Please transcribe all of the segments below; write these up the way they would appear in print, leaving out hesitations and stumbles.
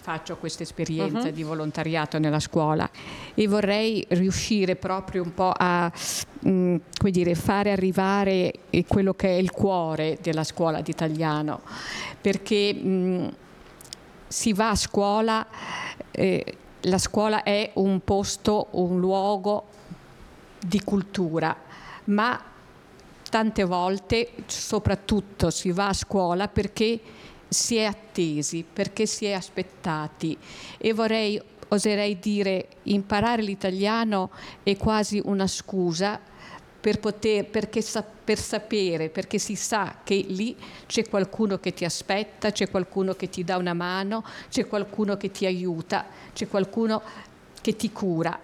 faccio questa esperienza di volontariato nella scuola e vorrei riuscire proprio un po' a come dire, fare arrivare quello che è il cuore della scuola di italiano, perché si va a scuola, la scuola è un posto, un luogo di cultura, ma tante volte soprattutto si va a scuola perché si è attesi, perché si è aspettati, e oserei dire, imparare l'italiano è quasi una scusa per sapere, perché si sa che lì c'è qualcuno che ti aspetta, c'è qualcuno che ti dà una mano, c'è qualcuno che ti aiuta, c'è qualcuno che ti cura.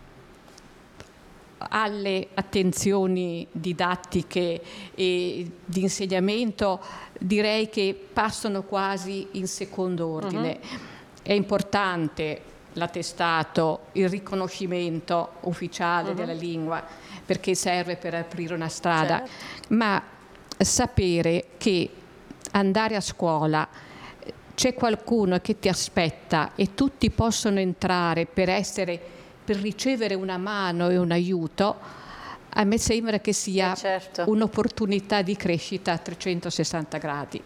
Alle attenzioni didattiche e di insegnamento direi che passano quasi in secondo ordine. È importante l'attestato, il riconoscimento ufficiale della lingua, perché serve per aprire una strada, ma sapere che andare a scuola c'è qualcuno che ti aspetta e tutti possono entrare per ricevere una mano e un aiuto, a me sembra che sia un'opportunità di crescita a 360 gradi.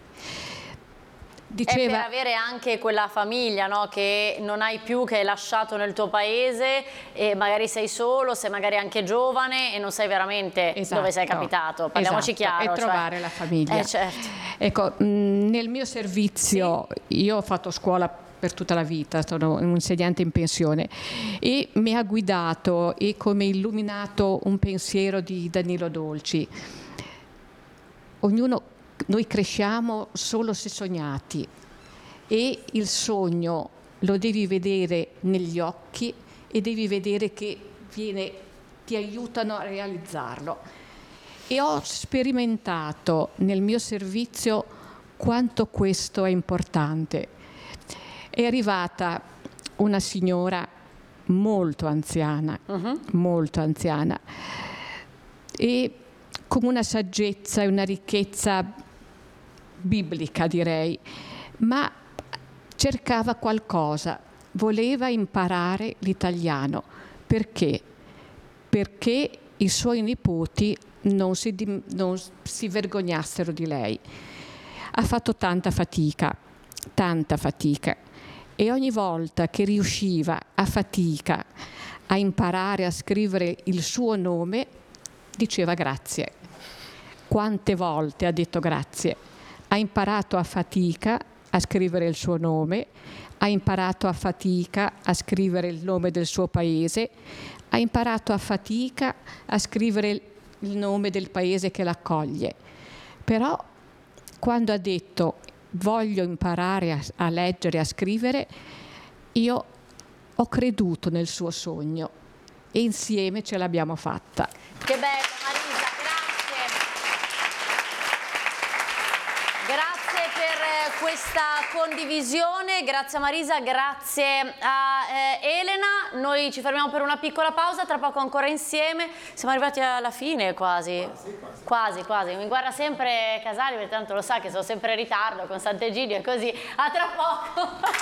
È per avere anche quella famiglia, no? Che non hai più, che hai lasciato nel tuo paese, e magari sei solo, sei magari anche giovane e non sai veramente dove sei capitato. Parliamoci chiaro. E trovare la famiglia. Certo. Ecco, nel mio servizio, io ho fatto scuola per tutta la vita, sono un insegnante in pensione, e mi ha guidato e come illuminato un pensiero di Danilo Dolci. Noi cresciamo solo se sognati, e il sogno lo devi vedere negli occhi e devi vedere che ti aiutano a realizzarlo. E ho sperimentato nel mio servizio quanto questo è importante. È arrivata una signora molto anziana, e con una saggezza e una ricchezza biblica, direi, ma cercava qualcosa, voleva imparare l'italiano. Perché? Perché i suoi nipoti non si vergognassero di lei. Ha fatto tanta fatica, e ogni volta che riusciva a fatica a imparare a scrivere il suo nome, diceva grazie. Quante volte ha detto grazie? Ha imparato a fatica a scrivere il suo nome, ha imparato a fatica a scrivere il nome del suo paese, ha imparato a fatica a scrivere il nome del paese che l'accoglie. Però quando ha detto voglio imparare a leggere e a scrivere, io ho creduto nel suo sogno e insieme ce l'abbiamo fatta. Che bello, Marisa, grazie per questa condivisione, grazie a Marisa, grazie a Elena. Noi ci fermiamo per una piccola pausa, tra poco ancora insieme. Siamo arrivati alla fine quasi. Quasi. Mi guarda sempre Casali, perché tanto lo sa che sono sempre in ritardo con Sant'Egidio e così. A tra poco.